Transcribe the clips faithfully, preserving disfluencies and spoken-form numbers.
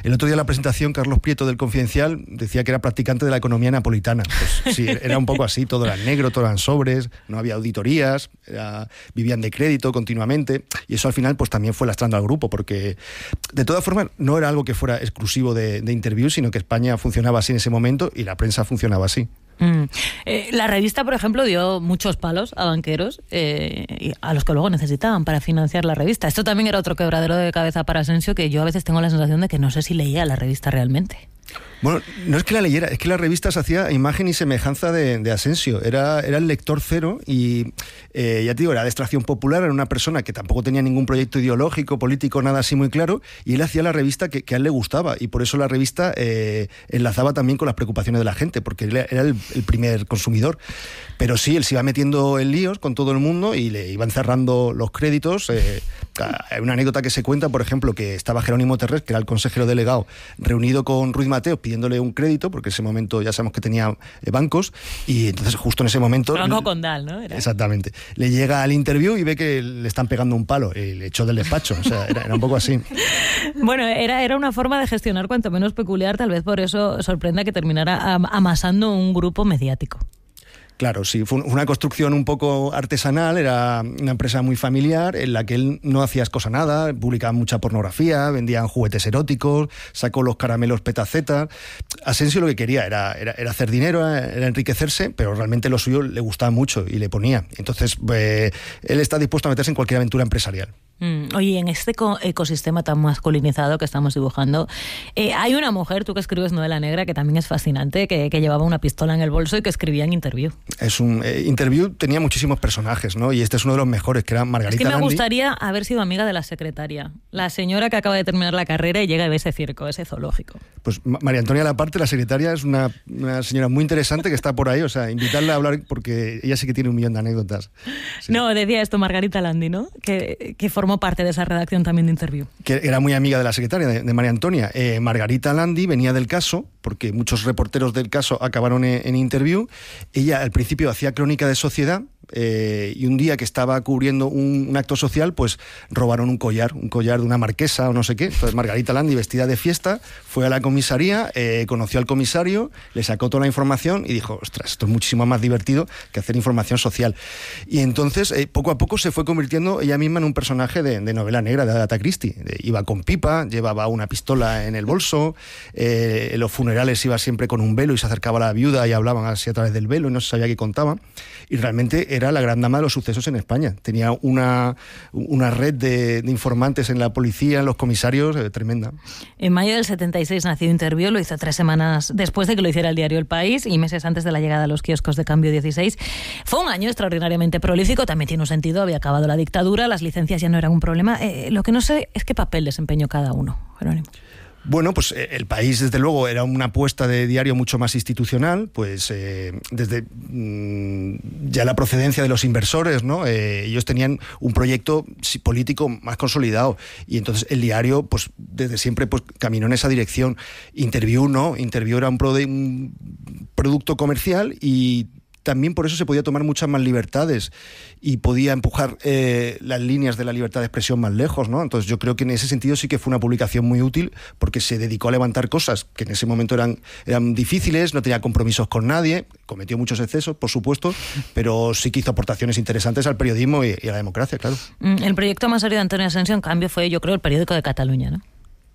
El otro día en la presentación, Carlos Prieto del Confidencial decía que era practicante de la economía napolitana. Pues sí, era un poco así, todo era negro, todo eran sobres, no había auditorías, era, vivían de crédito continuamente, y eso al final pues también fue lastrando al grupo, porque de todas formas no era algo que fuera exclusivo de, de Interview, sino que España funcionaba así en ese momento y la prensa funcionaba así. Mm. Eh, la revista, por ejemplo, dio muchos palos a banqueros eh, a los que luego necesitaban para financiar la revista. Esto también era otro quebradero de cabeza para Asensio, que yo a veces tengo la sensación de que no sé si leía la revista realmente. Bueno, no es que la leyera, es que la revista se hacía a imagen y semejanza de, de Asensio. Era, era el lector cero y, eh, ya te digo, era de extracción popular, era una persona que tampoco tenía ningún proyecto ideológico, político, nada así muy claro, y él hacía la revista que, que a él le gustaba, y por eso la revista eh, enlazaba también con las preocupaciones de la gente, porque él era el, el primer consumidor. Pero sí, él se iba metiendo en líos con todo el mundo y le iban cerrando los créditos. Eh, hay una anécdota que se cuenta, por ejemplo, que estaba Jerónimo Terrés, que era el consejero delegado, reunido con Ruiz Mateo pidiéndole un crédito, porque en ese momento ya sabemos que tenía eh, bancos, y entonces justo en ese momento... Banco Condal, ¿no? Era. Exactamente. Le llega al Interview y ve que le están pegando un palo, y le echó del despacho. O sea, era, era un poco así. Bueno, era, era una forma de gestionar cuanto menos peculiar, tal vez por eso sorprenda que terminara amasando un grupo mediático. Claro, sí, fue una construcción un poco artesanal, era una empresa muy familiar en la que él no hacía cosa nada, publicaba mucha pornografía, vendían juguetes eróticos, sacó los caramelos Petaceta. Asensio lo que quería era, era, era hacer dinero, era enriquecerse, pero realmente lo suyo le gustaba mucho y le ponía. Entonces, eh, él está dispuesto a meterse en cualquier aventura empresarial. Mm, oye, en este ecosistema tan masculinizado que estamos dibujando, eh, hay una mujer, tú que escribes novela negra, que también es fascinante, que, que llevaba una pistola en el bolso y que escribía en Interview. Es un eh, Interview tenía muchísimos personajes, ¿no? Y este es uno de los mejores, que era Margarita Landi. Es que me Landi. gustaría haber sido amiga de la secretaria, la señora que acaba de terminar la carrera y llega y ve ese circo, ese zoológico. Pues María Antonia Laparte, la secretaria, es una, una señora muy interesante que está por ahí, o sea, invitarla a hablar porque ella sí que tiene un millón de anécdotas. Sí. No, decía esto Margarita Landi, ¿no? Que, que formó parte de esa redacción también de Interview. Que era muy amiga de la secretaria, de, de María Antonia. Eh, Margarita Landi venía del caso, porque muchos reporteros del caso acabaron en, en Interview. Ella al principio hacía crónica de sociedad, eh, y un día que estaba cubriendo un, un acto social, pues robaron un collar, un collar de una marquesa o no sé qué. Entonces Margarita Landi, vestida de fiesta, fue a la comisaría, eh, conoció al comisario, le sacó toda la información y dijo, ostras, esto es muchísimo más divertido que hacer información social. Y entonces, eh, poco a poco se fue convirtiendo ella misma en un personaje de, de novela negra, de Agatha Christie. De, iba con pipa, llevaba una pistola en el bolso, eh, en los funerales iba siempre con un velo y se acercaba a la viuda y hablaban así a través del velo y no se sabía qué contaba. Y realmente era la gran dama de los sucesos en España. Tenía una, una red de, de informantes en la policía, en los comisarios, eh, tremenda. En mayo del setenta y seis nació Interview, lo hizo tres semanas después de que lo hiciera el diario El País y meses antes de la llegada a los kioscos de Cambio dieciséis. Fue un año extraordinariamente prolífico, también tiene un sentido, había acabado la dictadura, las licencias ya no eran un problema. Eh, lo que no sé es qué papel desempeñó cada uno, Jerónimo. Bueno, pues eh, El País, desde luego, era una apuesta de diario mucho más institucional, pues eh, desde mmm, ya la procedencia de los inversores, ¿no? Eh, ellos tenían un proyecto político más consolidado y entonces el diario, pues desde siempre, pues caminó en esa dirección. Interview, ¿no? Interview era un, pro de, un producto comercial y también por eso se podía tomar muchas más libertades y podía empujar eh, las líneas de la libertad de expresión más lejos, ¿no? Entonces yo creo que en ese sentido sí que fue una publicación muy útil porque se dedicó a levantar cosas que en ese momento eran, eran difíciles, no tenía compromisos con nadie, cometió muchos excesos, por supuesto, pero sí que hizo aportaciones interesantes al periodismo y, y a la democracia, claro. El proyecto más serio de Antonio Asensio, en cambio, fue, yo creo, el periódico de Cataluña, ¿no?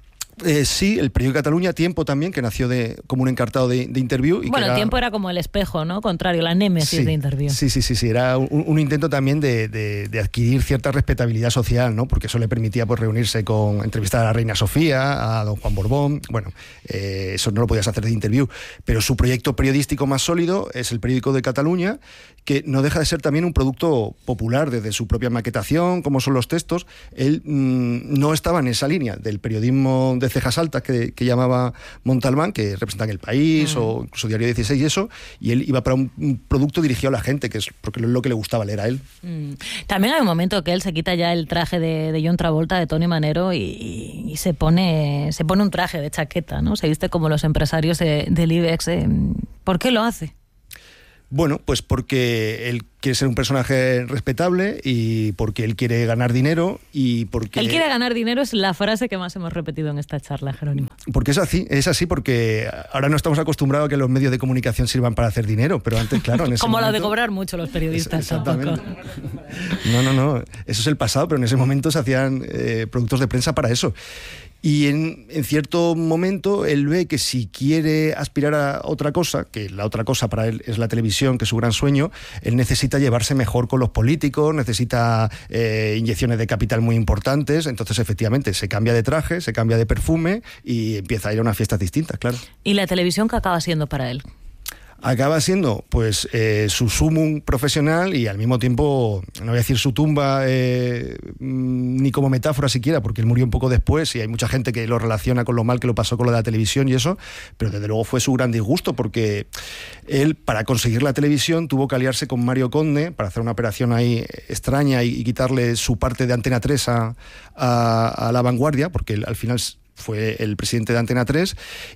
Eh, sí, el periódico de Cataluña, Tiempo también, que nació de, como un encartado de, de Interview. Y bueno, que era... Tiempo era como el espejo, ¿no? Contrario, la némesis sí, de Interview. Sí, sí, sí, sí. Era un, un intento también de, de, de adquirir cierta respetabilidad social, ¿no? Porque eso le permitía pues reunirse con, entrevistar a la reina Sofía, a don Juan Borbón. Bueno, eh, eso no lo podías hacer de Interview. Pero su proyecto periodístico más sólido es el periódico de Cataluña, que no deja de ser también un producto popular desde su propia maquetación, como son los textos. Él mmm, no estaba en esa línea del periodismo de cejas altas que que llamaba Montalbán, que representan El País mm. o incluso Diario dieciséis y eso, y él iba para un, un producto dirigido a la gente, que es porque es lo que le gustaba leer a él. Mm. También hay un momento que él se quita ya el traje de, de John Travolta, de Tony Manero, y, y se pone se pone un traje de chaqueta, ¿no? Se viste como los empresarios de, del IBEX. Eh. ¿Por qué lo hace? Bueno, pues porque él quiere ser un personaje respetable y porque él quiere ganar dinero y porque... Él quiere ganar dinero es la frase que más hemos repetido en esta charla, Jerónimo. Porque es así, es así porque ahora no estamos acostumbrados a que los medios de comunicación sirvan para hacer dinero, pero antes, claro, en ese Como momento... lo de cobrar mucho los periodistas. Exactamente. No, no, no, eso es el pasado, pero en ese momento se hacían eh, productos de prensa para eso. Y en, en cierto momento él ve que si quiere aspirar a otra cosa, que la otra cosa para él es la televisión, que es su gran sueño, él necesita llevarse mejor con los políticos, necesita eh, inyecciones de capital muy importantes, entonces efectivamente se cambia de traje, se cambia de perfume y empieza a ir a unas fiestas distintas, claro. ¿Y la televisión qué acaba siendo para él? Acaba siendo pues eh, su sumum profesional y al mismo tiempo, no voy a decir su tumba eh, ni como metáfora siquiera, porque él murió un poco después y hay mucha gente que lo relaciona con lo mal que lo pasó con lo de la televisión y eso, pero desde luego fue su gran disgusto porque él, para conseguir la televisión, tuvo que aliarse con Mario Conde para hacer una operación ahí extraña y, y quitarle su parte de Antena tres a, a, a La Vanguardia, porque él, al final fue el presidente de Antena tres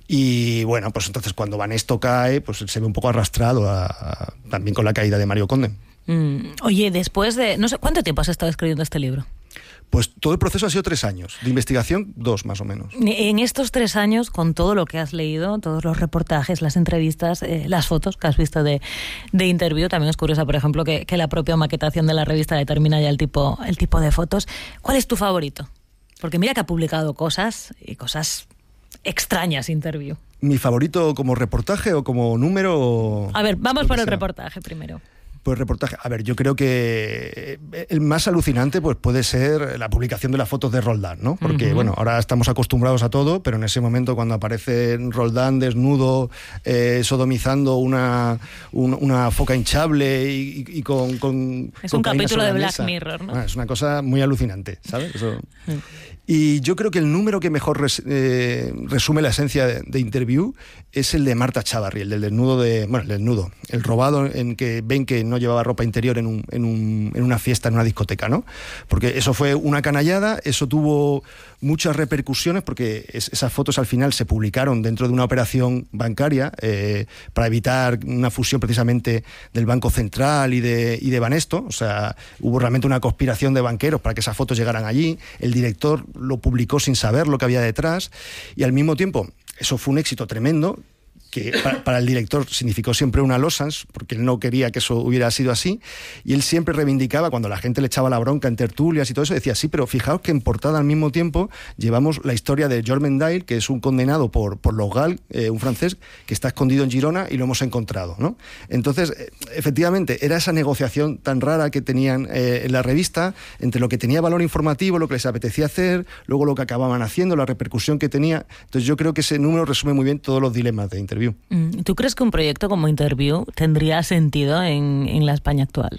y bueno, pues entonces cuando Banesto cae, pues él se ve un poco arrastrado a, a, también con la caída de Mario Conde. Mm, oye, después de... no sé, ¿cuánto tiempo has estado escribiendo este libro? Pues todo el proceso ha sido tres años, de investigación dos más o menos. En estos tres años, con todo lo que has leído, todos los reportajes, las entrevistas, eh, las fotos que has visto de, de Interview, también es curiosa, por ejemplo, que, que la propia maquetación de la revista determina ya el tipo, el tipo de fotos. ¿Cuál es tu favorito? Porque mira que ha publicado cosas y cosas extrañas, Interview. ¿Mi favorito como reportaje o como número? A ver, vamos por el reportaje primero. Pues reportaje, a ver, yo creo que el más alucinante pues puede ser la publicación de las fotos de Roldán, ¿no? Porque, uh-huh. bueno, ahora estamos acostumbrados a todo, pero en ese momento cuando aparece Roldán desnudo, eh, sodomizando una, un, una foca hinchable y, y, y con, con... Es con un capítulo de Black mesa. Mirror, ¿no? Ah, es una cosa muy alucinante, ¿sabes? Eso... Uh-huh. Y yo creo que el número que mejor res, eh, resume la esencia de, de Interview es el de Marta Chávarri, el del desnudo de... Bueno, el desnudo, el robado en que ven que no llevaba ropa interior en, un, en, un, en una fiesta, en una discoteca, ¿no? Porque eso fue una canallada, eso tuvo muchas repercusiones porque es, esas fotos al final se publicaron dentro de una operación bancaria eh, para evitar una fusión precisamente del Banco Central y de, y de Banesto, o sea, hubo realmente una conspiración de banqueros para que esas fotos llegaran allí, el director lo publicó sin saber lo que había detrás y al mismo tiempo eso fue un éxito tremendo que para, para el director significó siempre una losans, porque él no quería que eso hubiera sido así, y él siempre reivindicaba, cuando la gente le echaba la bronca en tertulias y todo eso, decía, sí, pero fijaos que en portada al mismo tiempo llevamos la historia de George Mendale, que es un condenado por, por los Gal, eh, un francés, que está escondido en Girona y lo hemos encontrado, ¿no? Entonces, efectivamente, era esa negociación tan rara que tenían eh, en la revista, entre lo que tenía valor informativo, lo que les apetecía hacer, luego lo que acababan haciendo, la repercusión que tenía. Entonces yo creo que ese número resume muy bien todos los dilemas de Interview. ¿Tú crees que un proyecto como Interview tendría sentido en, en la España actual?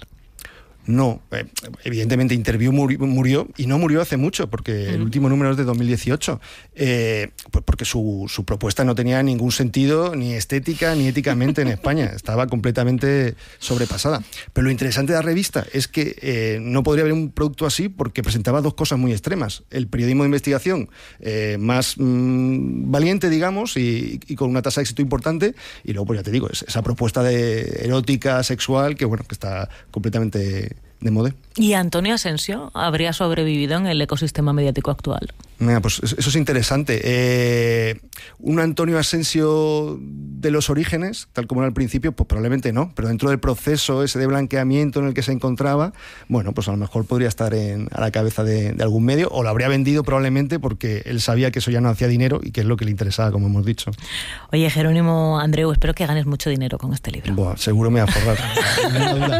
No, eh, evidentemente Interview muri, murió y no murió hace mucho porque uh-huh. el último número es de dos mil dieciocho, eh, pues porque su, su propuesta no tenía ningún sentido ni estética ni éticamente en España, estaba completamente sobrepasada. Pero lo interesante de la revista es que eh, no podría haber un producto así porque presentaba dos cosas muy extremas, el periodismo de investigación eh, más mmm, valiente, digamos, y, y con una tasa de éxito importante, y luego, pues ya te digo, es, esa propuesta de erótica, sexual, que bueno, que está completamente de moda. ¿Y Antonio Asensio habría sobrevivido en el ecosistema mediático actual? Mira, pues eso es interesante. Eh, un Antonio Asensio de los orígenes, tal como era al principio, pues probablemente no, pero dentro del proceso ese de blanqueamiento en el que se encontraba, bueno, pues a lo mejor podría estar en, a la cabeza de, de algún medio, o lo habría vendido probablemente porque él sabía que eso ya no hacía dinero y que es lo que le interesaba, como hemos dicho. Oye, Jerónimo Andreu, espero que ganes mucho dinero con este libro. Buah, seguro me va a forrar.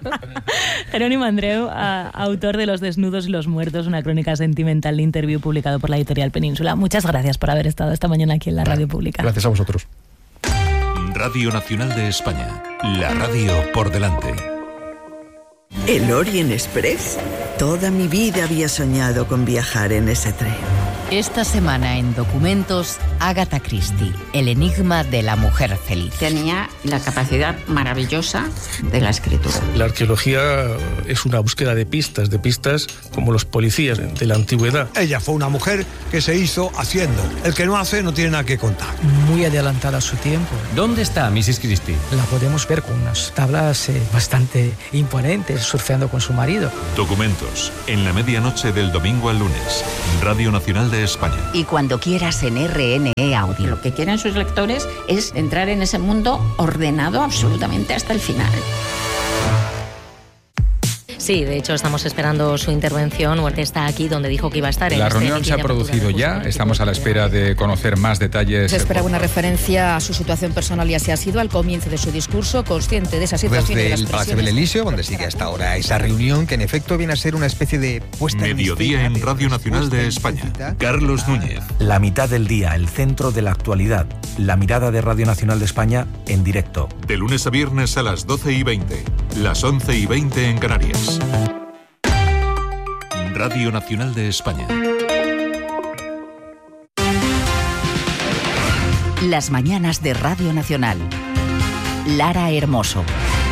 Jerónimo Andreu, a, autor de Los desnudos y los muertos, una crónica sentimental de Interview publicado por la editorial Península. Muchas gracias por haber estado esta mañana aquí en la Radio Pública. Gracias a vosotros. Radio Nacional de España, la radio por delante. ¿El Orient Express? Toda mi vida había soñado con viajar en ese tren. Esta semana en Documentos, Agatha Christie, el enigma de la mujer feliz. Tenía la capacidad maravillosa de la escritura. La arqueología es una búsqueda de pistas, de pistas como los policías de la antigüedad. Ella fue una mujer que se hizo haciendo. El que no hace no tiene nada que contar. Muy adelantada a su tiempo. ¿Dónde está missus Christie? La podemos ver con unas tablas eh, bastante imponentes, surfeando con su marido. Documentos, en la medianoche del domingo al lunes. Radio Nacional de España. Y cuando quieras en R N E Audio. Lo que quieren sus lectores es entrar en ese mundo ordenado absolutamente hasta el final. Sí, de hecho estamos esperando su intervención. Huerta está aquí donde dijo que iba a estar. La reunión se ha producido ya, estamos a la espera de conocer más detalles. Se espera una referencia a su situación personal y así ha sido al comienzo de su discurso, consciente de esa situación. Desde el Palacio del Elíseo, donde sigue hasta ahora esa reunión, que en efecto viene a ser una especie de puesta en Mediodía en Radio Nacional de España. Carlos Núñez. La mitad del día, el centro de la actualidad. La mirada de Radio Nacional de España en directo. De lunes a viernes a las doce y veinte, las once y veinte en Canarias. Radio Nacional de España. Las mañanas de Radio Nacional. Lara Hermoso.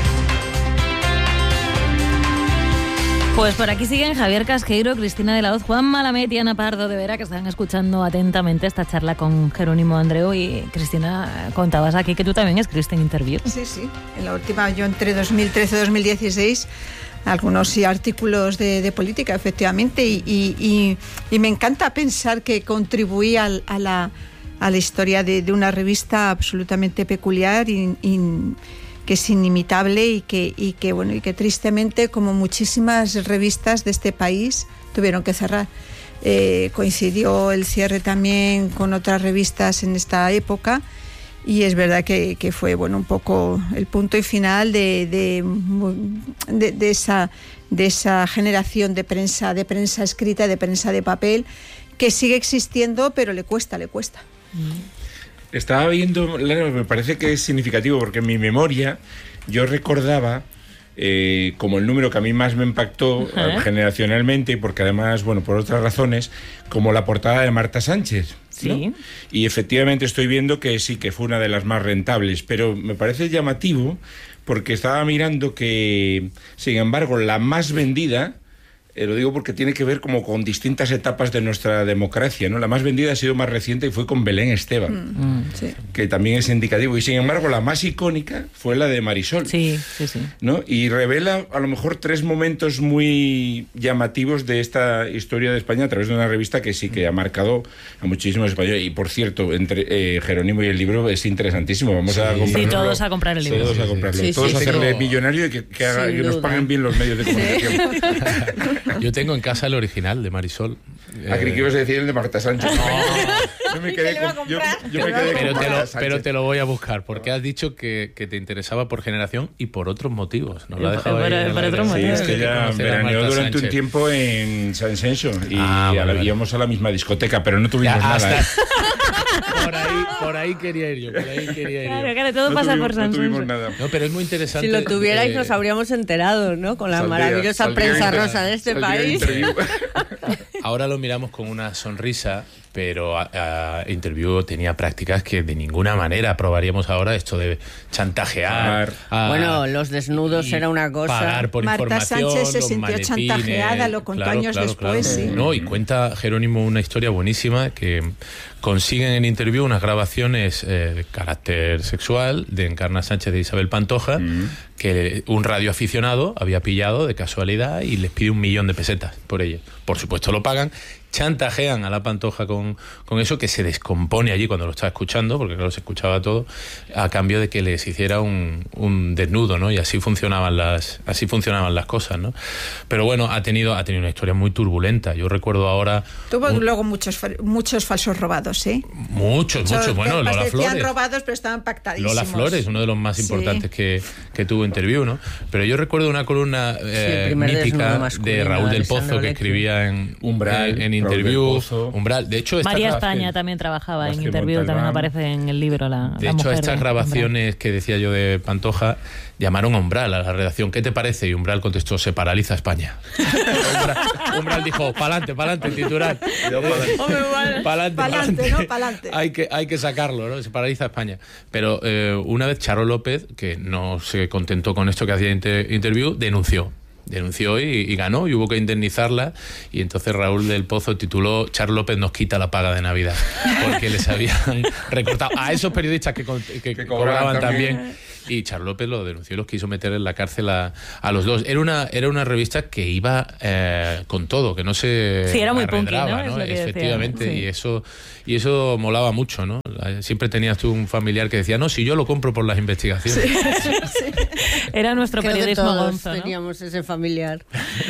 Pues por aquí siguen Javier Casqueiro, Cristina de la Hoz, Juan Malamet y Ana Pardo de Vera, que están escuchando atentamente esta charla con Jerónimo Andreu. Y Cristina, contabas aquí que tú también escribiste en Interview. Sí, sí. En la última, yo entre dos mil trece y dos mil dieciséis, algunos sí, artículos de, de política, efectivamente, y, y, y, y me encanta pensar que contribuí al, a, la, a la historia de, de una revista absolutamente peculiar y, y que es inimitable y que, y que bueno y que tristemente, como muchísimas revistas de este país, tuvieron que cerrar. Eh, coincidió el cierre también con otras revistas en esta época. Y es verdad que, que fue bueno un poco el punto y final de, de, de, de, esa, de esa generación de prensa, de prensa escrita, de prensa de papel, que sigue existiendo, pero le cuesta, le cuesta. Estaba viendo, me parece que es significativo, porque en mi memoria yo recordaba eh, como el número que a mí más me impactó uh-huh. generacionalmente, porque además, bueno, por otras razones, como la portada de Marta Sánchez. ¿No? Sí. Y efectivamente estoy viendo que sí, que fue una de las más rentables, pero me parece llamativo porque estaba mirando que, sin embargo, la más vendida, eh, lo digo porque tiene que ver como con distintas etapas de nuestra democracia, ¿no? La más vendida ha sido más reciente y fue con Belén Esteban, mm, mm, sí. que también es indicativo. Y sin embargo, la más icónica fue la de Marisol. Sí, sí, sí. ¿No? Y revela a lo mejor tres momentos muy llamativos de esta historia de España a través de una revista que sí que ha marcado a muchísimos españoles. Y por cierto, entre eh, Jerónimo y el libro es interesantísimo. Vamos sí. a comprarlo. Sí, todos a comprar el libro. Todos a comprarlo. Sí, sí, todos sí, a hacerle sí. millonario y que, que, haga, que nos paguen bien los medios de comunicación. Sí. Yo tengo en casa el original de Marisol. Ah, creí que ibas a decir el de Marta Sánchez. No, yo me quedé con, yo, yo me quedé pero, con te lo, Sánchez. pero te lo voy a buscar, porque has dicho que, que te interesaba por generación y por otros motivos. Nos lo ha dejado por, ahí por otros motivos. Sí, es que ya veraneó durante Sánchez. un tiempo en San Senso y ah, vale, vale. íbamos a la misma discoteca, pero no tuvimos ya, nada. ¿eh? Por ahí, por ahí quería ir yo, por ahí quería ir yo. Claro, claro, todo no pasa tuvimos, por San No tuvimos nada. No, pero es muy interesante. Si lo tuvierais eh, nos habríamos enterado, ¿no? Con la saldría, maravillosa saldría prensa inter, rosa de este país. Ahora lo miramos con una sonrisa, pero a, a Interview tenía prácticas que de ninguna manera aprobaríamos ahora, esto de chantajear. A, bueno, los desnudos era una cosa. Pagar por Marta información, Sánchez se sintió chantajeada, lo contó claro, años claro, después. Claro. Sí. No, y cuenta Jerónimo una historia buenísima que consiguen en Interview unas grabaciones eh, de carácter sexual de Encarna Sánchez de Isabel Pantoja, mm. que un radioaficionado había pillado de casualidad y les pide un millón de pesetas por ello. Por supuesto lo pagan, chantajean a la Pantoja con, con eso, que se descompone allí cuando lo está escuchando, porque claro, se escuchaba todo, a cambio de que les hiciera un, un desnudo, ¿no? Y así funcionaban las así funcionaban las cosas, ¿no? Pero bueno, ha tenido ha tenido una historia muy turbulenta. Yo recuerdo ahora... Tuvo un, luego muchos muchos falsos robados, ¿eh? Muchos, muchos. muchos. Bueno, Lola Flores. robados, pero estaban pactadísimos. Lola Flores, uno de los más importantes sí. que, que tuvo Interview, ¿no? Pero yo recuerdo una columna eh, sí, mítica de Raúl del Pozo, que escribía en, Umbral, en, en Interview, Umbral. De hecho, María España también trabajaba en Interview, Montalbán. También aparece en el libro la, de la hecho, mujer estas de grabaciones Umbral. que decía yo de Pantoja llamaron a Umbral, a la redacción. ¿Qué te parece? Y Umbral contestó: se paraliza España. Umbral, Umbral dijo: pa'lante, pa'lante, titular. Pa'lante, pa'lante, pa'lante. ¿no? Pa'lante. Hay que, hay que sacarlo, ¿no? Se paraliza España. Pero eh, una vez Charo López, que no se contentó con esto que hacía inter Interview, denunció. Denunció y, y ganó, y hubo que indemnizarla, y entonces Raúl del Pozo tituló: Charo López nos quita la paga de Navidad, porque les habían recortado a esos periodistas que, que, que cobraban también. también. Y Charo López lo denunció y los quiso meter en la cárcel a, a los dos. Era una, era una revista que iba eh, con todo, que no se sí, era muy punky, ¿no? ¿no? Efectivamente, decía, sí. y eso y eso molaba mucho, ¿no? Siempre tenías tú un familiar que decía: no, si yo lo compro por las investigaciones. Sí, sí. Era nuestro Creo periodismo que todos gonzo, ¿no? teníamos ese familiar.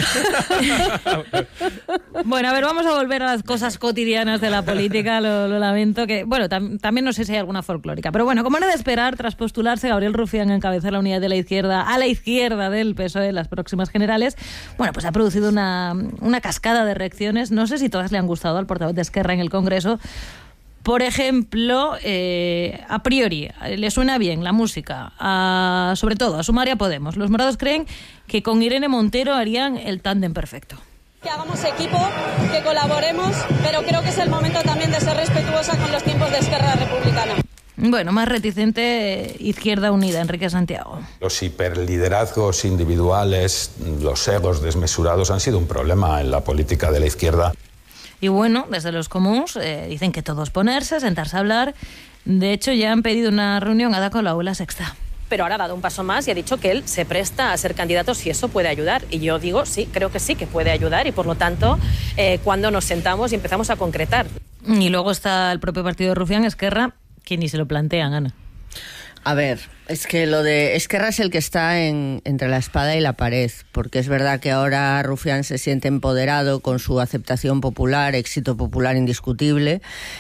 Bueno, a ver, vamos a volver a las cosas cotidianas de la política, lo, lo lamento, que, bueno, tam también no sé si hay alguna folclórica, pero bueno, como era de esperar, tras postularse Gabriel Rufián a encabezar la unidad de la izquierda a la izquierda del P S O E en las próximas generales, bueno, pues ha producido una, una cascada de reacciones, no sé si todas le han gustado al portavoz de Esquerra en el Congreso. Por ejemplo, eh, a priori, le suena bien la música, a, sobre todo a Sumar y a Podemos. Los morados creen que con Irene Montero harían el tándem perfecto. Que hagamos equipo, que colaboremos, pero creo que es el momento también de ser respetuosa con los tiempos de Esquerra Republicana. Bueno, más reticente eh, Izquierda Unida, Enrique Santiago. Los hiperliderazgos individuales, los egos desmesurados han sido un problema en la política de la izquierda. Y bueno, desde los comuns eh, dicen que todos ponerse, sentarse a hablar. De hecho, ya han pedido una reunión a Ada Colau, la sexta. Pero ahora ha dado un paso más y ha dicho que él se presta a ser candidato si eso puede ayudar. Y yo digo, sí, creo que sí, que puede ayudar. Y por lo tanto, eh, cuando nos sentamos y empezamos a concretar. Y luego está el propio partido de Rufián, Esquerra, que ni se lo plantean, Ana. A ver, es que lo de Esquerra es el que está en, entre la espada y la pared, porque es verdad que ahora Rufián se siente empoderado con su aceptación popular, éxito popular indiscutible,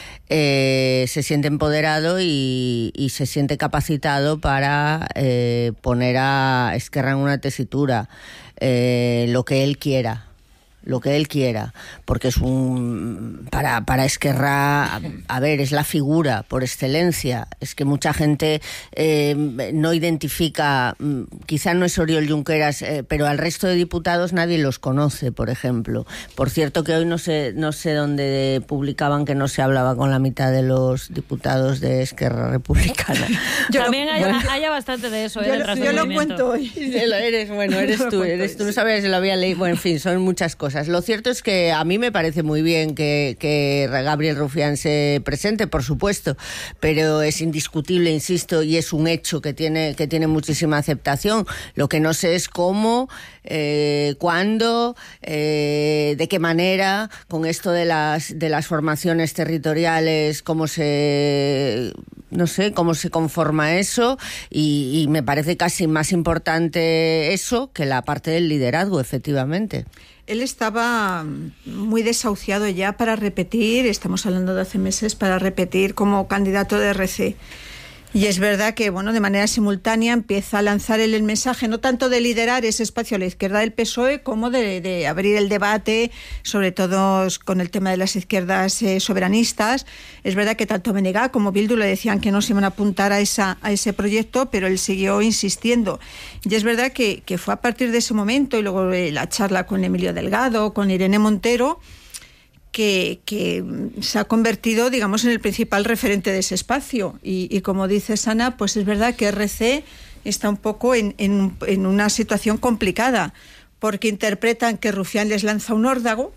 eh, se siente empoderado y, y se siente capacitado para eh, poner a Esquerra en una tesitura, eh, lo que él quiera. lo que él quiera, porque es un para, para Esquerra, a, a ver, es la figura por excelencia. Es que mucha gente eh, no identifica, quizá no es Oriol Junqueras, eh, pero al resto de diputados nadie los conoce, por ejemplo. Por cierto que hoy no sé, no sé dónde publicaban que no se hablaba con la mitad de los diputados de Esquerra Republicana. Yo También lo, haya, bueno, haya bastante de eso. Yo, eh, lo, yo lo cuento hoy. Eres, bueno, eres tú, eres tú, no sabías si lo había leído. Bueno, en fin, son muchas cosas. Lo cierto es que a mí me parece muy bien que, que Gabriel Rufián se presente, por supuesto, pero es indiscutible, insisto, y es un hecho que tiene, que tiene muchísima aceptación. Lo que no sé es cómo, eh, cuándo, eh, de qué manera, con esto de las, de las formaciones territoriales, cómo se... no sé cómo se conforma eso, y, y me parece casi más importante eso que la parte del liderazgo, efectivamente. Él estaba muy desahuciado ya para repetir, estamos hablando de hace meses, para repetir como candidato de R C. Y es verdad que, bueno, de manera simultánea empieza a lanzar el, el mensaje, no tanto de liderar ese espacio a la izquierda del P S O E, como de, de abrir el debate, sobre todo con el tema de las izquierdas eh, soberanistas. Es verdad que tanto Benegá como Bildu le decían que no se iban a apuntar a, esa, a ese proyecto, pero él siguió insistiendo. Y es verdad que, que fue a partir de ese momento, y luego eh, la charla con Emilio Delgado, con Irene Montero, Que, que se ha convertido, digamos, en el principal referente de ese espacio. Y, y como dice Sana, pues es verdad que R C está un poco en, en, en una situación complicada, porque interpretan que Rufián les lanza un órdago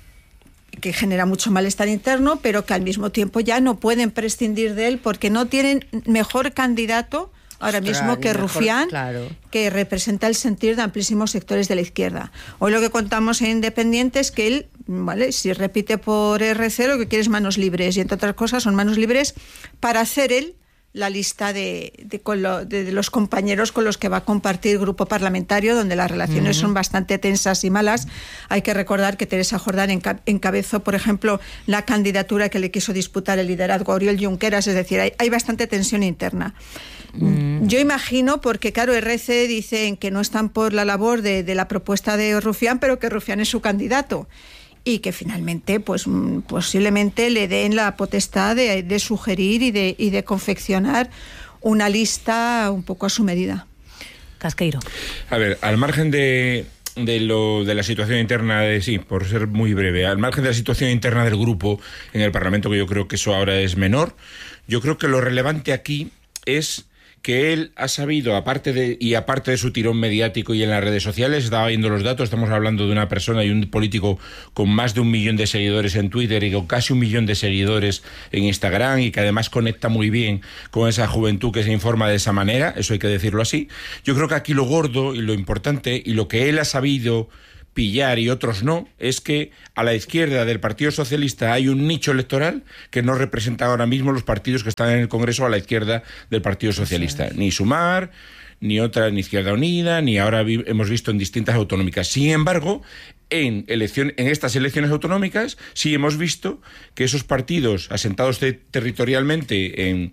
que genera mucho malestar interno, pero que al mismo tiempo ya no pueden prescindir de él porque no tienen mejor candidato ahora Ostras, mismo que mejor, Rufián, claro. que representa el sentir de amplísimos sectores de la izquierda. Hoy lo que contamos en Independiente es que él, vale, si repite por R C, lo que quiere es manos libres, y entre otras cosas son manos libres para hacer él la lista de, de, de, de los compañeros con los que va a compartir grupo parlamentario, donde las relaciones uh-huh. son bastante tensas y malas. Hay que recordar que Teresa Jordán enca- encabezó, por ejemplo, la candidatura que le quiso disputar el liderazgo a Oriol Junqueras, es decir, hay, hay bastante tensión interna. Uh-huh. Yo imagino, porque claro, R C dicen que no están por la labor de, de la propuesta de Rufián, pero que Rufián es su candidato. y que finalmente pues posiblemente le den la potestad de, de sugerir y de, y de confeccionar una lista un poco a su medida. Casqueiro. A ver, al margen de, de, lo, de la situación interna, de sí, por ser muy breve, al margen de la situación interna del grupo en el Parlamento, que yo creo que eso ahora es menor, yo creo que lo relevante aquí es que él ha sabido, aparte de y aparte de su tirón mediático y en las redes sociales, estaba viendo los datos, estamos hablando de una persona y un político con más de un millón de seguidores en Twitter y con casi un millón de seguidores en Instagram, y que además conecta muy bien con esa juventud que se informa de esa manera, eso hay que decirlo así. Yo creo que aquí lo gordo y lo importante y lo que él ha sabido pillar y otros no, es que a la izquierda del Partido Socialista hay un nicho electoral que no representa ahora mismo los partidos que están en el Congreso a la izquierda del Partido Socialista. Ni Sumar, ni otra, ni Izquierda Unida, ni ahora vi- hemos visto en distintas autonómicas. Sin embargo, en, elección, en estas elecciones autonómicas sí hemos visto que esos partidos asentados te- territorialmente en,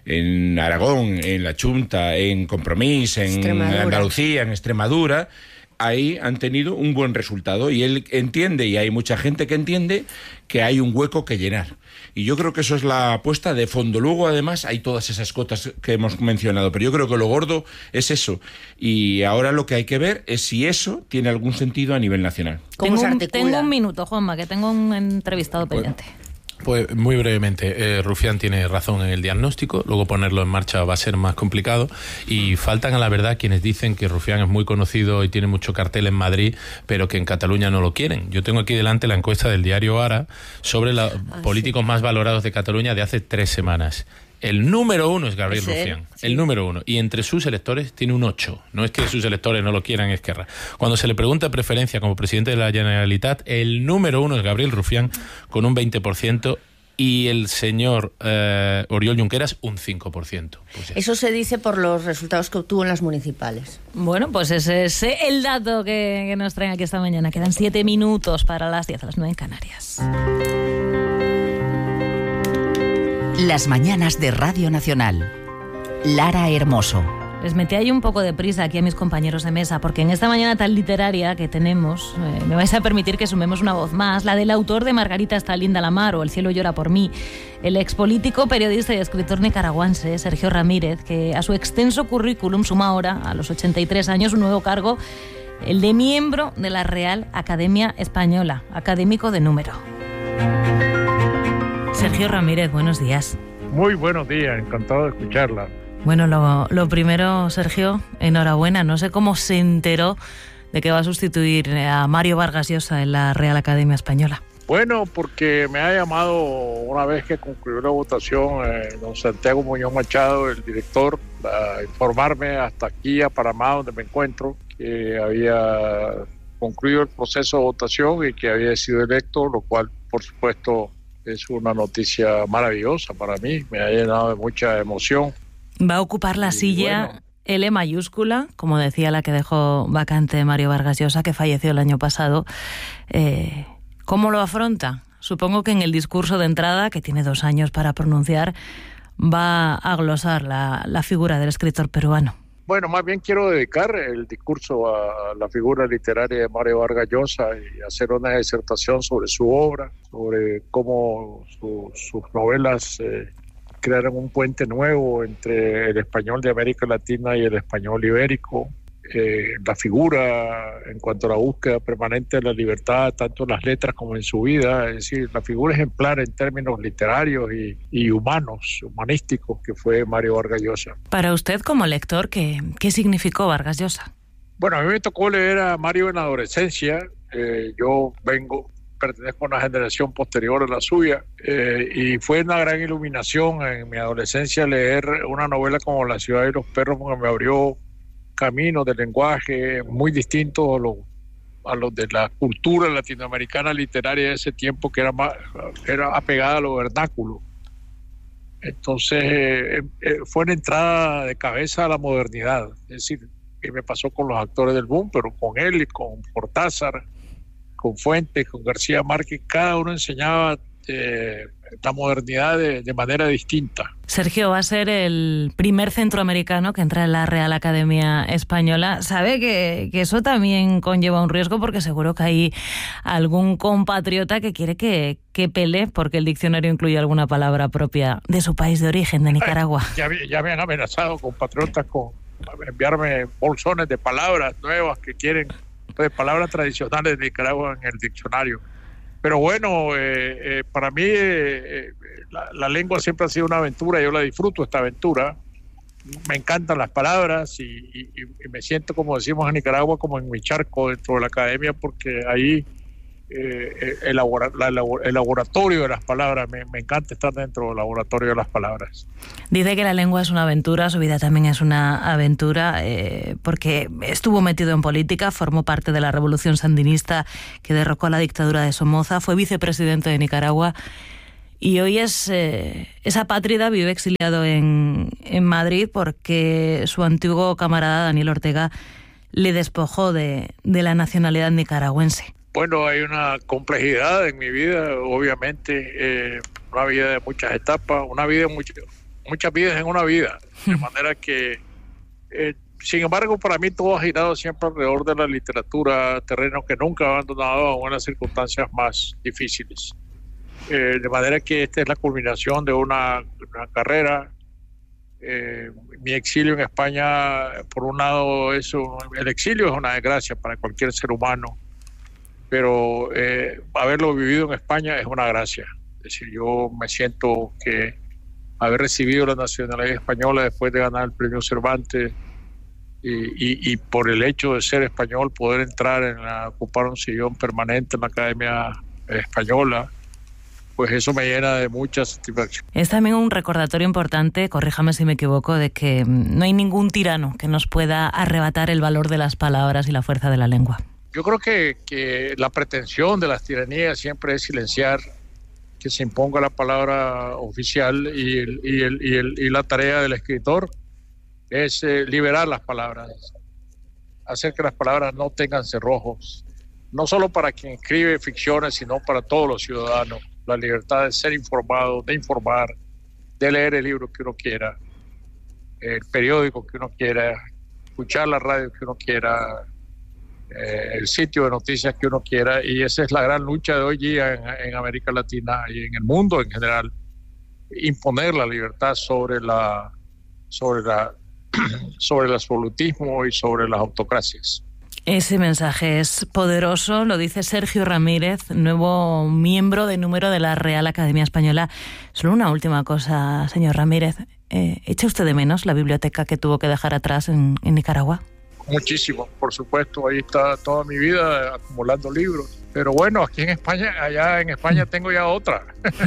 en Aragón, en la Chunta, en Compromís, en Andalucía, en Extremadura, ahí han tenido un buen resultado, y él entiende, y hay mucha gente que entiende, que hay un hueco que llenar. Y yo creo que eso es la apuesta de fondo. Luego, además, hay todas esas cotas que hemos mencionado, pero yo creo que lo gordo es eso. Y ahora lo que hay que ver es si eso tiene algún sentido a nivel nacional. Tengo un, tengo un minuto, Juanma, que tengo un entrevistado pendiente. Pues muy brevemente, eh, Rufián tiene razón en el diagnóstico, luego ponerlo en marcha va a ser más complicado, y faltan a la verdad quienes dicen que Rufián es muy conocido y tiene mucho cartel en Madrid, pero que en Cataluña no lo quieren. Yo tengo aquí delante la encuesta del diario Ara sobre los ah, políticos sí. más valorados de Cataluña de hace tres semanas. El número uno es Gabriel ¿Sí? Rufián, sí. el número uno, y entre sus electores tiene un ocho. No es que sus electores no lo quieran, Esquerra. Cuando se le pregunta preferencia como presidente de la Generalitat, el número uno es Gabriel Rufián con un veinte por ciento y el señor eh, Oriol Junqueras un cinco por ciento. Pues eso se dice por los resultados que obtuvo en las municipales. Bueno, pues ese es el dato que, que nos traen aquí esta mañana. Quedan siete minutos para las diez, a las nueve en Canarias. Las mañanas de Radio Nacional. Lara Hermoso. Les metí ahí un poco de prisa aquí a mis compañeros de mesa, porque en esta mañana tan literaria que tenemos, eh, me vais a permitir que sumemos una voz más, la del autor de Margarita está linda la mar o El cielo llora por mí, el expolítico, periodista y escritor nicaragüense Sergio Ramírez, que a su extenso currículum suma ahora, a los ochenta y tres años, un nuevo cargo, el de miembro de la Real Academia Española, académico de número. Sergio Ramírez, buenos días. Muy buenos días, encantado de escucharla. Bueno, lo, lo primero, Sergio, enhorabuena. No sé cómo se enteró de que va a sustituir a Mario Vargas Llosa en la Real Academia Española. Bueno, porque me ha llamado una vez que concluyó la votación eh, don Santiago Muñoz Machado, el director, a informarme hasta aquí a Panamá, donde me encuentro, que había concluido el proceso de votación y que había sido electo, lo cual, por supuesto, es una noticia maravillosa para mí. Me ha llenado de mucha emoción. Va a ocupar la silla bueno. L mayúscula, como decía la que dejó vacante Mario Vargas Llosa, que falleció el año pasado. Eh, ¿Cómo lo afronta? Supongo que en el discurso de entrada, que tiene dos años para pronunciar, va a glosar la, la figura del escritor peruano. Bueno, más bien quiero dedicar el discurso a la figura literaria de Mario Vargas Llosa y hacer una disertación sobre su obra, sobre cómo su, sus novelas eh, crearon un puente nuevo entre el español de América Latina y el español ibérico. Eh, la figura en cuanto a la búsqueda permanente de la libertad, tanto en las letras como en su vida, es decir, la figura ejemplar en términos literarios y, y humanos, humanísticos, que fue Mario Vargas Llosa. Para usted como lector, ¿qué, qué significó Vargas Llosa? Bueno, a mí me tocó leer a Mario en la adolescencia. Eh, yo vengo, pertenezco a una generación posterior a la suya, eh, y fue una gran iluminación en mi adolescencia leer una novela como La ciudad de los perros, porque me abrió caminos de lenguaje muy distintos a los a los de la cultura latinoamericana literaria de ese tiempo, que era más era apegada a lo vernáculo. Entonces eh, eh, fue una entrada de cabeza a la modernidad. Es decir, que me pasó con los actores del boom, pero con él y con Cortázar, con Fuentes, con García Márquez, cada uno enseñaba eh, la modernidad de, de manera distinta. Sergio va a ser el primer centroamericano que entra en la Real Academia Española. Sabe que, que eso también conlleva un riesgo, porque seguro que hay algún compatriota que quiere que, que pelee porque el diccionario incluye alguna palabra propia de su país de origen, de Nicaragua. Ya, ya me han amenazado compatriotas con enviarme bolsones de palabras nuevas que quieren, pues, palabras tradicionales de Nicaragua en el diccionario. Pero bueno, eh, eh, para mí eh, la, la lengua siempre ha sido una aventura, yo la disfruto, esta aventura. Me encantan las palabras y, y, y me siento, como decimos en Nicaragua, como en mi charco dentro de la academia, porque ahí eh, el, labora, la, el laboratorio de las palabras, me, me encanta estar dentro del laboratorio de las palabras. Dice que la lengua es una aventura, su vida también es una aventura, eh, porque estuvo metido en política, formó parte de la revolución sandinista que derrocó a la dictadura de Somoza, fue vicepresidente de Nicaragua y hoy es eh, esa apátrida, vive exiliado en, en Madrid porque su antiguo camarada Daniel Ortega le despojó de, de la nacionalidad nicaragüense. Bueno, hay una complejidad en mi vida, obviamente, eh, una vida de muchas etapas, una vida mucho, muchas vidas en una vida, de manera que, eh, sin embargo, para mí todo ha girado siempre alrededor de la literatura, terreno que nunca he abandonado aún en las circunstancias más difíciles. Eh, de manera que esta es la culminación de una, una carrera. Eh, mi exilio en España, por un lado, eso, el exilio es una desgracia para cualquier ser humano, pero eh, haberlo vivido en España es una gracia. Es decir, yo me siento que haber recibido la nacionalidad española después de ganar el premio Cervantes y, y, y por el hecho de ser español poder entrar en la, ocupar un sillón permanente en la Academia Española, pues eso me llena de mucha satisfacción. Es también un recordatorio importante, corríjame si me equivoco, de que no hay ningún tirano que nos pueda arrebatar el valor de las palabras y la fuerza de la lengua. Yo creo que, que la pretensión de las tiranías siempre es silenciar que se imponga la palabra oficial y, el, y, el, y, el, y la tarea del escritor es eh, liberar las palabras, hacer que las palabras no tengan cerrojos, no solo para quien escribe ficciones, sino para todos los ciudadanos. La libertad de ser informado, de informar, de leer el libro que uno quiera, el periódico que uno quiera, escuchar la radio que uno quiera, Eh, el sitio de noticias que uno quiera, y esa es la gran lucha de hoy día en, en América Latina y en el mundo en general, imponer la libertad sobre la sobre la sobre el absolutismo y sobre las autocracias. Ese mensaje es poderoso, lo dice Sergio Ramírez, nuevo miembro de número de la Real Academia Española. Solo una última cosa, señor Ramírez, eh, ¿echa usted de menos la biblioteca que tuvo que dejar atrás en, en Nicaragua? Muchísimo, por supuesto, ahí está toda mi vida acumulando libros. Pero bueno, aquí en España, allá en España tengo ya otra.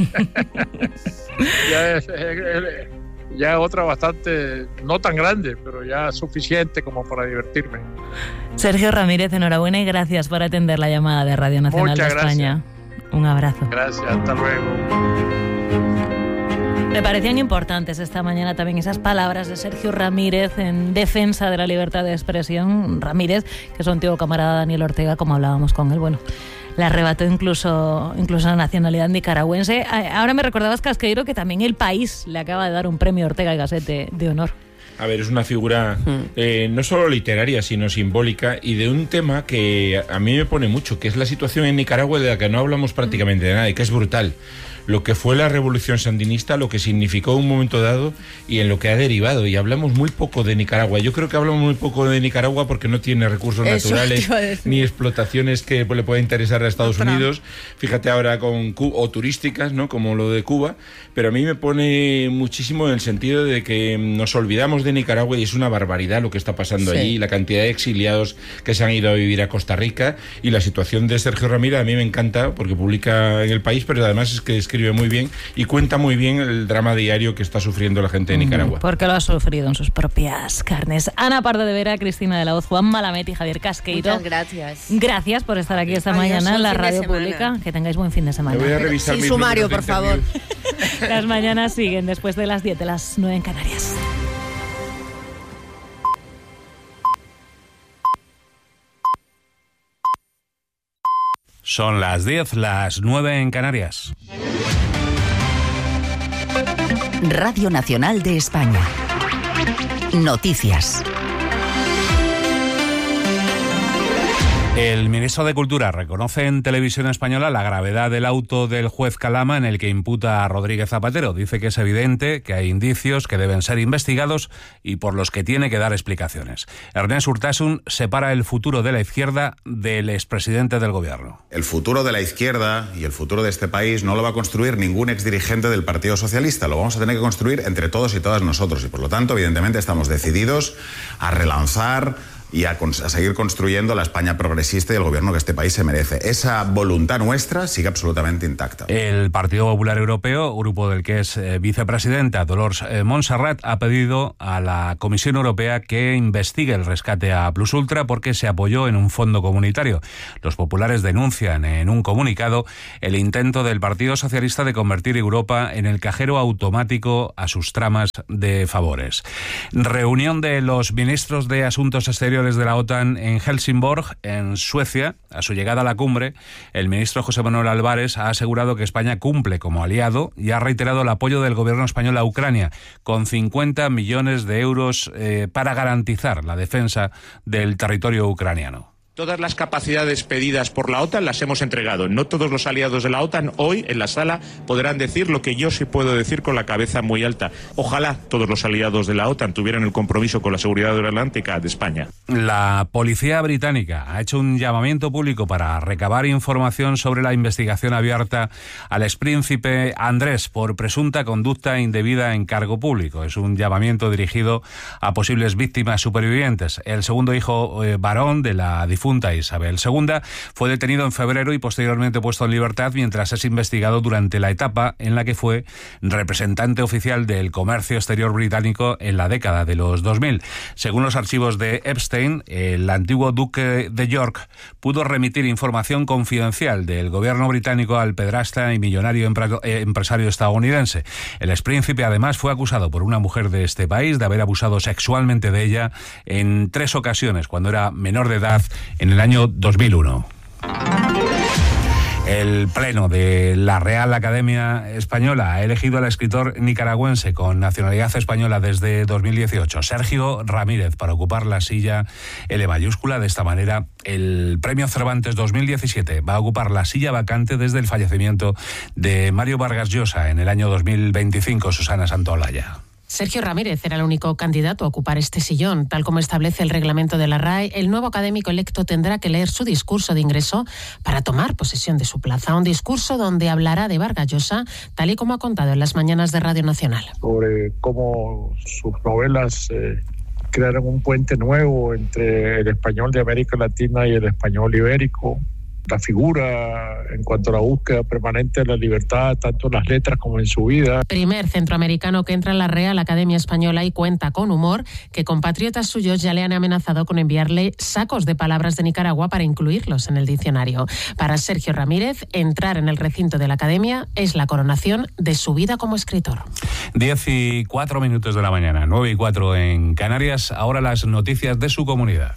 ya es, es, ya otra bastante, no tan grande, pero ya suficiente como para divertirme. Sergio Ramírez, enhorabuena y gracias por atender la llamada de Radio Nacional Muchas de España. Gracias. Un abrazo. Gracias, hasta luego. Me parecían importantes esta mañana también esas palabras de Sergio Ramírez en defensa de la libertad de expresión. Ramírez, que es un antiguo camarada de Daniel Ortega, como hablábamos con él, bueno, le arrebató incluso, incluso la nacionalidad nicaragüense. Ahora me recordabas, Casqueiro, que también El País le acaba de dar un premio Ortega y Gasset de, de honor. A ver, es una figura eh, no solo literaria, sino simbólica, y de un tema que a mí me pone mucho, que es la situación en Nicaragua, de la que no hablamos prácticamente de nada, y que es brutal. Lo que fue la revolución sandinista, lo que significó un momento dado y en lo que ha derivado. Y hablamos muy poco de Nicaragua. Yo creo que hablamos muy poco de Nicaragua porque no tiene recursos Eso naturales ni explotaciones que le pueda interesar a Estados Otra. Unidos. Fíjate ahora con Cuba, o turísticas, ¿no? Como lo de Cuba. Pero a mí me pone muchísimo en el sentido de que nos olvidamos de Nicaragua y es una barbaridad lo que está pasando sí. allí. La cantidad de exiliados que se han ido a vivir a Costa Rica y la situación de Sergio Ramírez a mí me encanta porque publica en El País, pero además es que escribe muy bien y cuenta muy bien el drama diario que está sufriendo la gente de Nicaragua. Porque lo ha sufrido en sus propias carnes. Ana Pardo de Vera, Cristina de la Hoz, Juan Malamet y Javier Casqueiro. Muchas gracias. Gracias por estar aquí esta Adiós, mañana en la radio pública. Que tengáis buen fin de semana. Me voy a revisar Sin sumario, por favor. Las mañanas siguen después de las diez, de las nueve en Canarias. Son las diez, las nueve en Canarias. Radio Nacional de España. Noticias. El ministro de Cultura reconoce en Televisión Española la gravedad del auto del juez Calama en el que imputa a Rodríguez Zapatero. Dice que es evidente que hay indicios que deben ser investigados y por los que tiene que dar explicaciones. Ernest Urtasun separa el futuro de la izquierda del expresidente del gobierno. El futuro de la izquierda y el futuro de este país no lo va a construir ningún exdirigente del Partido Socialista. Lo vamos a tener que construir entre todos y todas nosotros. Y por lo tanto, evidentemente, estamos decididos a relanzar y a, a seguir construyendo la España progresista y el gobierno que este país se merece. Esa voluntad nuestra sigue absolutamente intacta. El Partido Popular Europeo, grupo del que es eh, vicepresidenta Dolors eh, Montserrat, ha pedido a la Comisión Europea que investigue el rescate a Plus Ultra porque se apoyó en un fondo comunitario. Los populares denuncian en un comunicado el intento del Partido Socialista de convertir Europa en el cajero automático a sus tramas de favores. Reunión de los ministros de Asuntos Exteriores de la OTAN en Helsingborg, en Suecia. A su llegada a la cumbre, el ministro José Manuel Álvarez ha asegurado que España cumple como aliado y ha reiterado el apoyo del gobierno español a Ucrania, con cincuenta millones de euros eh, para garantizar la defensa del territorio ucraniano. Todas las capacidades pedidas por la OTAN las hemos entregado. No todos los aliados de la OTAN hoy en la sala podrán decir lo que yo sí puedo decir con la cabeza muy alta. Ojalá todos los aliados de la OTAN tuvieran el compromiso con la seguridad atlántica de España. La policía británica ha hecho un llamamiento público para recabar información sobre la investigación abierta al expríncipe Andrés por presunta conducta indebida en cargo público. Es un llamamiento dirigido a posibles víctimas supervivientes. El segundo hijo eh, varón de la difunta Isabel segunda fue detenido en febrero y posteriormente puesto en libertad mientras es investigado durante la etapa en la que fue representante oficial del comercio exterior británico en la década de los dos mil. Según los archivos de Epstein, el antiguo duque de York pudo remitir información confidencial del gobierno británico al pedrasta y millonario empresario estadounidense. El expríncipe además fue acusado por una mujer de este país de haber abusado sexualmente de ella en tres ocasiones cuando era menor de edad en el año dos mil uno. El Pleno de la Real Academia Española ha elegido al escritor nicaragüense con nacionalidad española desde dos mil dieciocho, Sergio Ramírez, para ocupar la silla L mayúscula. De esta manera, el Premio Cervantes dos mil diecisiete va a ocupar la silla vacante desde el fallecimiento de Mario Vargas Llosa en el año dos mil veinticinco. Susana Santaolalla. Sergio Ramírez era el único candidato a ocupar este sillón. Tal como establece el reglamento de la R A E, el nuevo académico electo tendrá que leer su discurso de ingreso para tomar posesión de su plaza. Un discurso donde hablará de Vargas Llosa, tal y como ha contado en las mañanas de Radio Nacional. Sobre cómo sus novelas eh, crearon un puente nuevo entre el español de América Latina y el español ibérico. La figura en cuanto a la búsqueda permanente de la libertad, tanto en las letras como en su vida. Primer centroamericano que entra en la Real Academia Española y cuenta con humor, que compatriotas suyos ya le han amenazado con enviarle sacos de palabras de Nicaragua para incluirlos en el diccionario. Para Sergio Ramírez, entrar en el recinto de la Academia es la coronación de su vida como escritor. Diez y cuatro minutos de la mañana, nueve y cuatro en Canarias. Ahora las noticias de su comunidad.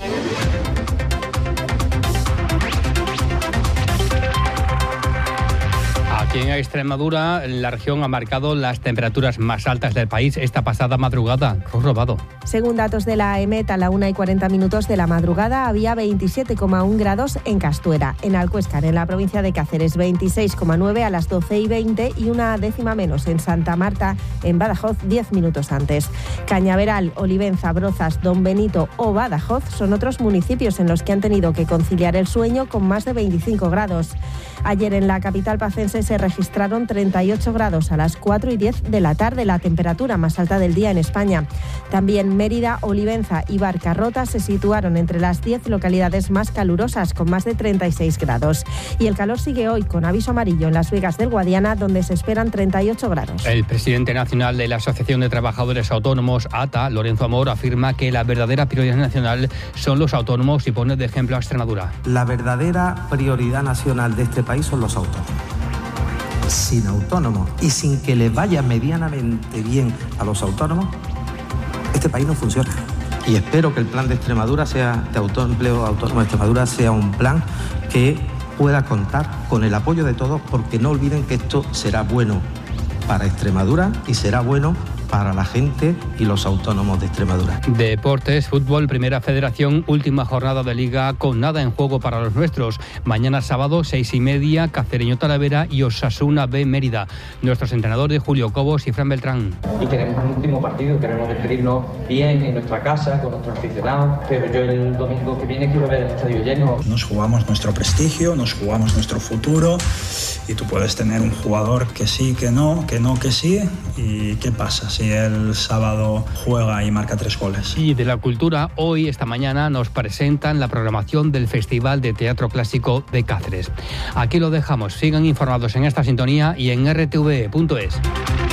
Aquí en Extremadura, la región ha marcado las temperaturas más altas del país esta pasada madrugada. Ros Robado. Según datos de la EMET, a la una y cuarenta minutos de la madrugada había veintisiete coma uno grados en Castuera. En Alcuéscar, en la provincia de Cáceres, veintiséis coma nueve a las doce y veinte y una décima menos en Santa Marta, en Badajoz, diez minutos antes. Cañaveral, Olivenza, Brozas, Don Benito o Badajoz son otros municipios en los que han tenido que conciliar el sueño con más de veinticinco grados. Ayer en la capital pacense se registraron treinta y ocho grados a las cuatro y diez de la tarde, la temperatura más alta del día en España. También Mérida, Olivenza y Barcarrota se situaron entre las diez localidades más calurosas, con más de treinta y seis grados. Y el calor sigue hoy con aviso amarillo en Las Vegas del Guadiana, donde se esperan treinta y ocho grados. El presidente nacional de la Asociación de Trabajadores Autónomos, A T A, Lorenzo Amor, afirma que la verdadera prioridad nacional son los autónomos y pone de ejemplo a Extremadura. La verdadera prioridad nacional de este país son los autónomos. Sin autónomos y sin que le vaya medianamente bien a los autónomos, este país no funciona. Y espero que el plan de Extremadura sea de autoempleo autónomo de Extremadura sea un plan que pueda contar con el apoyo de todos, porque no olviden que esto será bueno para Extremadura y será bueno para la gente y los autónomos de Extremadura. Deportes, fútbol, Primera Federación, última jornada de Liga con nada en juego para los nuestros. Mañana sábado, seis y media, Cacereño Talavera y Osasuna B Mérida. Nuestros entrenadores Julio Cobos y Fran Beltrán. Y queremos un último partido, queremos despedirnos bien en nuestra casa, con nuestros aficionados, pero yo el domingo que viene quiero ver el estadio lleno. Nos jugamos nuestro prestigio, nos jugamos nuestro futuro, y tú puedes tener un jugador que sí, que no, que no, que sí, y ¿qué pasa si el sábado juega y marca tres goles? Y de la cultura, hoy, esta mañana, nos presentan la programación del Festival de Teatro Clásico de Cáceres. Aquí lo dejamos. Sigan informados en esta sintonía y en r t v punto es.